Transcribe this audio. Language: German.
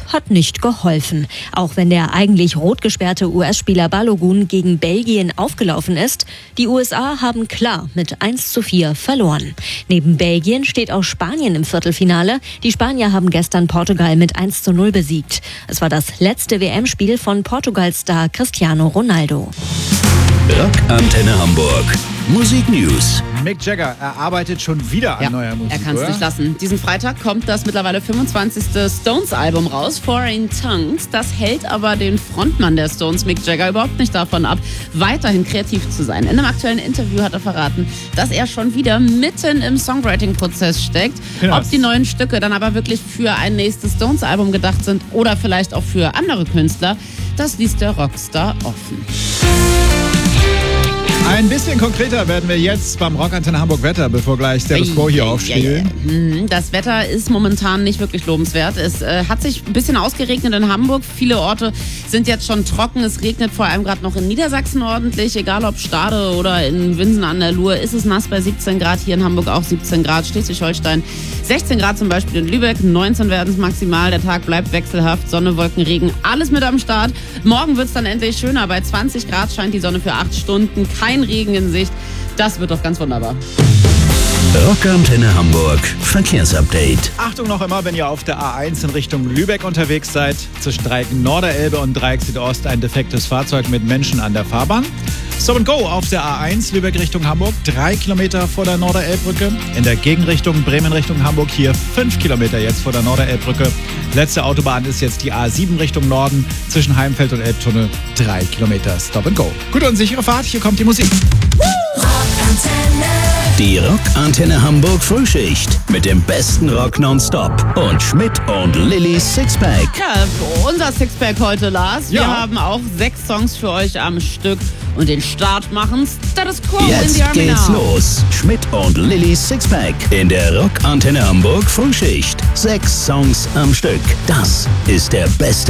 hat nicht geholfen. Auch wenn der eigentlich rot gesperrte US-Spieler Balogun gegen Belgien aufgelaufen ist, die USA haben klar mit 1:4 verloren. Neben Belgien steht auch Spanien im Viertelfinale. Die Spanier haben gestern Portugal mit 1:0 besiegt. Es war das letzte WM-Spiel von Portugal-Star Cristiano Ronaldo. Rockantenne Hamburg. Musik News. Mick Jagger erarbeitet schon wieder an neuer Musik. Er kann es nicht lassen. Diesen Freitag kommt das mittlerweile 25. Stones-Album raus, Foreign Tongues. Das hält aber den Frontmann der Stones, Mick Jagger, überhaupt nicht davon ab, weiterhin kreativ zu sein. In einem aktuellen Interview hat er verraten, dass er schon wieder mitten im Songwriting-Prozess steckt. Ja. Ob die neuen Stücke dann aber wirklich für ein nächstes Stones-Album gedacht sind oder vielleicht auch für andere Künstler, das ließ der Rockstar offen. Ein bisschen konkreter werden wir jetzt beim Rockantenne Hamburg Wetter, bevor gleich Status Quo hier aufspielen. Das Wetter ist momentan nicht wirklich lobenswert. Es hat sich ein bisschen ausgeregnet in Hamburg. Viele Orte sind jetzt schon trocken. Es regnet vor allem gerade noch in Niedersachsen ordentlich. Egal ob Stade oder in Winsen an der Luhr, ist es nass bei 17 Grad. Hier in Hamburg auch 17 Grad. Schleswig-Holstein 16 Grad zum Beispiel in Lübeck. 19 werden es maximal. Der Tag bleibt wechselhaft. Sonne, Wolken, Regen, alles mit am Start. Morgen wird es dann endlich schöner. Bei 20 Grad scheint die Sonne für 8 Stunden. Kein Regen in Sicht. Das wird doch ganz wunderbar. Rockantenne Hamburg. Verkehrsupdate. Achtung noch immer, wenn ihr auf der A1 in Richtung Lübeck unterwegs seid. Zwischen Dreieck Norderelbe und Dreieck Südost ein defektes Fahrzeug mit Menschen an der Fahrbahn. Stop and Go auf der A1 Lübeck Richtung Hamburg, 3 Kilometer vor der Norderelbbrücke. In der Gegenrichtung Bremen Richtung Hamburg hier 5 Kilometer jetzt vor der Norderelbbrücke. Letzte Autobahn ist jetzt die A7 Richtung Norden zwischen Heimfeld und Elbtunnel, 3 Kilometer Stop and Go. Gute und sichere Fahrt, hier kommt die Musik. Die Rockantenne Hamburg Frühschicht mit dem besten Rock nonstop und Schmidt und Lillys Sixpack. Ja, unser Sixpack heute, Lars. Wir Ja. haben auch 6 Songs für euch am Stück. Und den Start machen Status Quo in Jetzt the Army geht's Now. los. Schmidt und Lillys Sixpack in der Rockantenne Hamburg Frühschicht. 6 Songs am Stück. Das ist der beste